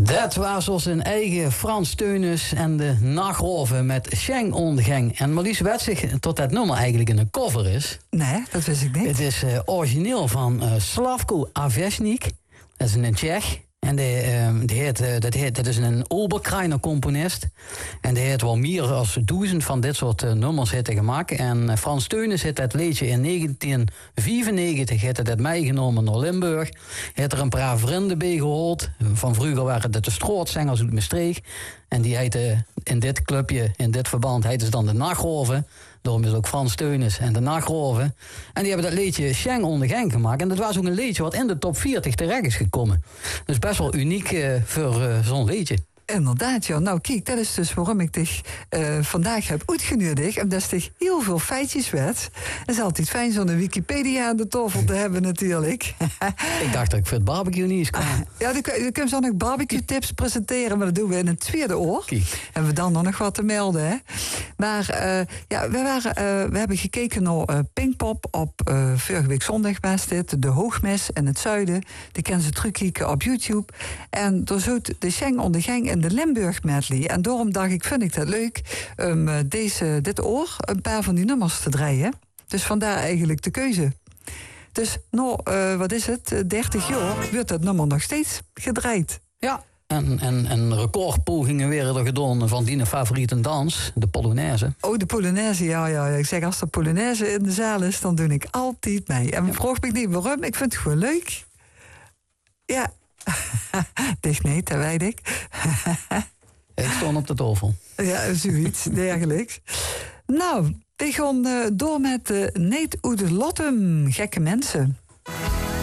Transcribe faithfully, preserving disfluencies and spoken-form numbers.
Dat was ons een eigen Frans Teunis en de Nagroven met Schenk ondergang. En Marlies weet zich tot dat nummer eigenlijk een cover is. Nee, dat wist ik niet. Het is uh, origineel van uh, Slavko Avesnik. Dat is een Tsjech. En die, uh, die heet, uh, dat, heet, dat is een Oberkrainer componist. En die heeft wel meer dan duizend van dit soort uh, nummers heeft gemaakt. En uh, Frans Teunis heeft dat liedje in negentien vierennegentig heeft het meegenomen naar Limburg. Heeft er een paar vrienden bij gehoord. Van vroeger waren het de strootzangers uit Maastricht. En die heette in dit clubje, in dit verband, heette ze dan de Nagroven. Daarom is ook Frans Teunis en de Nagroven. En die hebben dat liedje Schenk ondergang gemaakt. En dat was ook een liedje wat in de top veertig terecht is gekomen. Dus best wel uniek uh, voor uh, zo'n liedje. Inderdaad, ja. Nou, kijk, dat is dus waarom ik dich uh, vandaag heb uitgenodigd. Omdat je heel veel feitjes weet. Het is altijd fijn zo'n Wikipedia aan de tafel te hebben, natuurlijk. Ik dacht dat ik voor het barbecue nieuws kwam. Uh, ja, dan kun je zo nog barbecue tips presenteren. Maar dat doen we in het tweede oor. Hebben we dan nog wat te melden, hè? Maar uh, ja, we, waren, uh, we hebben gekeken naar uh, Pinkpop op uh, vorige week zondag was dit. De Hoogmis in het zuiden. Die kennen ze terugkijken op YouTube. En door zo de Schenk ondergang in de Limburg medley. En daarom dacht ik, vind ik het leuk om um, deze, dit oor een paar van die nummers te draaien. Dus vandaar eigenlijk de keuze. Dus nou, uh, wat is het? dertig jaar wordt dat nummer nog steeds gedraaid. Ja, en, en, en recordpogingen werden er gedaan van die favoriete dans, de Polonaise. Oh, de Polonaise, ja, ja. Ik zeg, als de Polonaise in de zaal is, dan doe ik altijd mee. En ja. Vroeg me niet waarom, ik vind het gewoon leuk. Ja. Dicht nee, dat weet ik. Ik stond op de tafel. Ja, zoiets dergelijks. Nou, we gaan uh, door met uh, Neet Oede Lottem, Gekke Mensen.